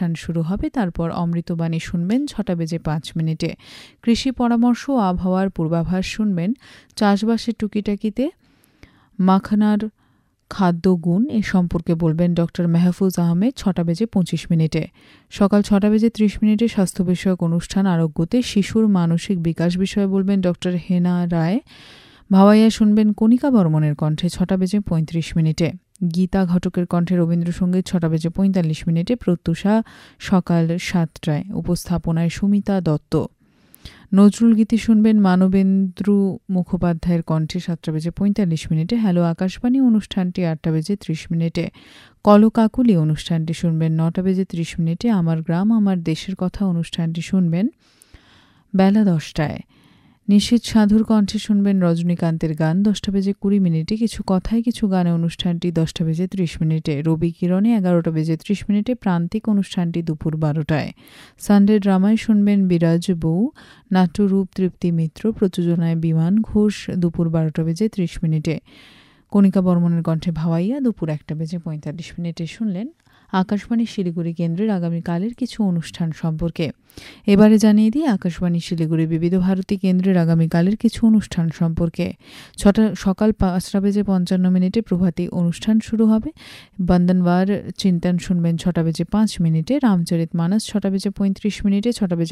অনুষ্ঠান শুরু হবে। তারপর অমৃতবাণী শুনবেন 6:05। কৃষি পরামর্শ ও আবহাওয়ার পূর্বাভাস শুনবেন। চাষবাসের টুকিটাকিতে মাখানার খাদ্য গুণ এ সম্পর্কে বলবেন ডক্টর মেহফুজ আহমেদ 6:25। সকাল 6:30 স্বাস্থ্য বিষয়ক অনুষ্ঠান আরোগ্যতে শিশুর মানসিক বিকাশ বিষয়ে বলবেন ডক্টর হেনা রায়। ভাওয়াইয়া শুনবেন কণিকা বর্মনের কণ্ঠে 6:35। গীতা ঘটকের কণ্ঠে রবীন্দ্রসঙ্গীত 6:45। প্রত্যুষা সকাল 7টায়। উপস্থাপনায় সুমিতা দত্ত। নজরুল গীতি শুনবেন মানবেন্দ্র মুখোপাধ্যায়ের কণ্ঠে 7:45। হ্যালো আকাশবাণী অনুষ্ঠানটি 8:30। কলকাকুলি অনুষ্ঠানটি শুনবেন 9:30। আমার গ্রাম আমার দেশের কথা অনুষ্ঠানটি শুনবেন বেলা 10টায়। নিশীথ সাধুর কণ্ঠে শুনবেন রজনীকান্তের গান 10:20। কিছু কথায় কিছু গানে অনুষ্ঠানটি 10:30। রবি কিরণে 11:30। প্রান্তিক অনুষ্ঠানটি দুপুর 12টায়। সানডে ড্রামায় শুনবেন বিরাজ বউ, নাট্যরূপ তৃপ্তি মিত্র, প্রযোজনায় বিমান ঘোষ দুপুর 12:30। কণিকা বর্মনের কণ্ঠে ভাওয়াইয়া দুপুর 1:45। শুনলেন আকাশবাণী শিলিগুড়ি কেন্দ্রের আগামীকালের কিছু অনুষ্ঠান সম্পর্কে। এবারে জানিয়ে দিই আকাশবাণী শিলিগুড়ি বিবিধ ভারতী কেন্দ্রের আগামীকালের কিছু অনুষ্ঠান সম্পর্কে। সকাল 5:55 প্রভাতী অনুষ্ঠান শুরু হবে। বন্দনবার চিন্তন শুনবেন 6:05। রামচরিত মানস 6:35।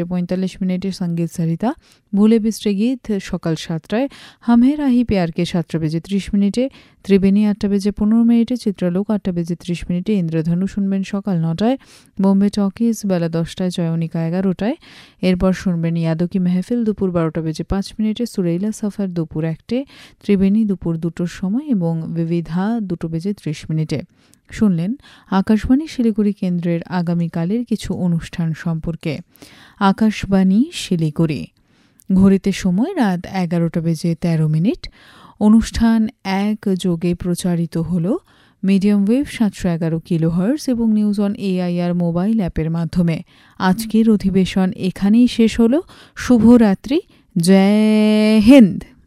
6:45 সঙ্গীত সরিতা ভুলে বিস্ট্রে গীত সকাল 7টায়। হামহে রাহি প্যারকে 7:30। ত্রিবেণী 8:15। চিত্রলোক 8:30। ইন্দ্রধনু শুনবেন সকাল 9টায়। বোম্বে টকিজ বেলা 10টায়। চয়নিকা 11টায়। এরপর শুনবেন ইয়াদকি মেহফিল দুপুর 12:05। সুরেইলা সফর দুপুর 1টে। ত্রিবেণী দুপুর 2টোর সময় এবং বিবিধা 2:30। শুনলেন আকাশবাণী শিলিগুড়ি কেন্দ্রের আগামীকালের কিছু অনুষ্ঠান সম্পর্কে। আকাশবাণী শিলিগুড়ি ঘড়িতে সময় রাত 11:13। অনুষ্ঠান একযোগে প্রচারিত হল মিডিয়াম ওয়েভ 711 কিলোহার্টজ এবং নিউজ অন এআইআর মোবাইল অ্যাপের মাধ্যমে। আজকের অধিবেশন এখানেই শেষ হলো। শুভরাত্রি। জয় হিন্দ।